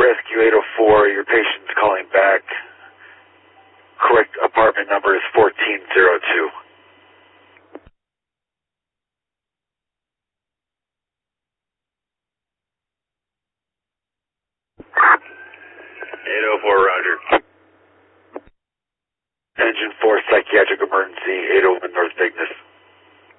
Rescue 804, your patient's calling back. Correct apartment number is 1402. 804, roger. Engine 4, psychiatric emergency, 801 North Vignes.